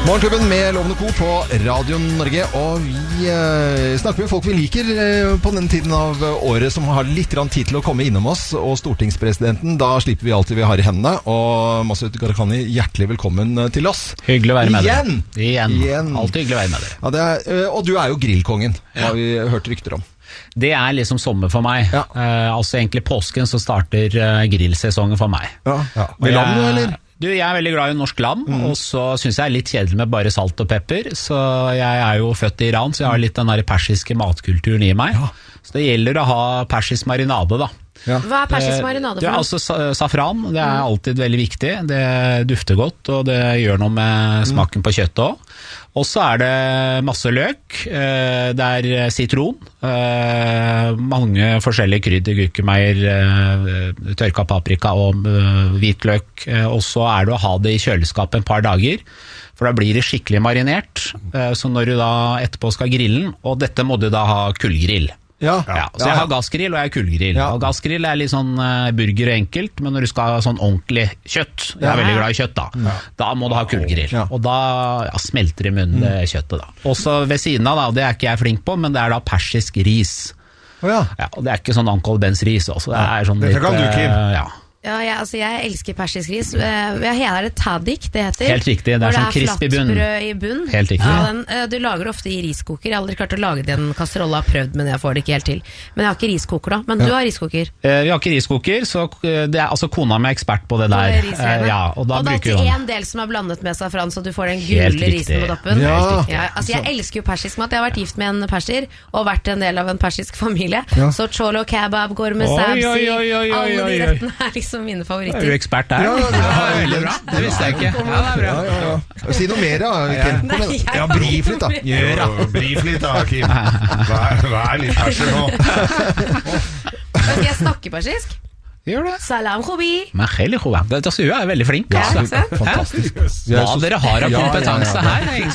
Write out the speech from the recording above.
Morgenklubben med Lovende Co på Radio Norge, og vi snakker med folk vi liker på denne tiden av året som har litt tid til å komme innom oss, og stortingspresidenten, da slipper vi alt vi har i hendene, og Masud Gharahkhani, hjertelig velkommen til oss. Hyggelig å være med dere. Igjen. Alltid hyggelig å være med dere. Ja, og du er jo grillkongen, har vi hørt rykter om. Det er liksom sommer for meg. Ja. Altså egentlig påsken så starter grillsesongen for meg. Ja. Med lam du, eller? Jeg er veldig glad i norsk lam, og så synes jeg det er litt kjedelig med bare salt og pepper, så jeg er jo født i Iran, så jeg har litt den der persiske matkulturen i meg. Ja. Så det gjelder å ha persisk marinade da. Ja. Hva er persisk marinade for noe? Altså safran, det er alltid veldig viktig. Det dufter godt, og det gjør noe med smaken på kjøttet også. Og så er det masse løk, det er sitron, mange forskjellige krydder, gurkemeir, tørka paprika og hvitløk. Og så er det å ha det i kjøleskapet en par dager, for da blir det skikkelig marinert. Så når du da etterpå skal grille den, og dette må du da ha kullgrill. Ja. Så jeg har gassgrill og jeg har kullgrill. Ja. Og gassgrill er litt sånn burger enkelt, men når du skal ha sånn ordentlig kjøtt, jeg er veldig glad i kjøtt da, da må du ha kullgrill. Ja. Og da smelter det i munnen det kjøttet da. Også ved siden av da, det er ikke jeg flink på, men det er da persisk ris. Ja, og det er ikke sånn Uncle Bens ris også, det er sånn dette litt... kan du, Kim. Ja. Ja, jeg elsker persisk ris. Er det tadik det heter? Helt riktig, det er sånn krisp i bunn. Flatbrød i bunn. Helt riktig. Ja, du lager ofte i riskoker. Jeg har aldri klart å lage det i en kasserolle, jeg har prøvd, men jeg får det ikke helt til. Men jeg har ikke riskoker da. Men du har riskoker. Vi har ikke riskoker, så det er altså kona med ekspert på det der. Og det er alltid en del som er blandet med safran, så du får den gule risen på toppen. Jeg elsker jo persisk mat. Jeg har vært gift med en perser, og vært en del av en persisk familie. Så cholo, kebab, gorme, sabzi, alle de rettene er liksom mine favoritter. Er du ekspert der? Veldig bra. Det visste jeg ikke. Ja, det er bra. Ja. Si noe mer da, Kim. Brif litt da. Brif litt da, Kim. Vær litt perser nå. Skal jeg snakke persisk? Gjør det. Salam khubi. Men kheli khuba. Hun er veldig flink. Ja, Fantastisk. Hva dere har av kompetanse her,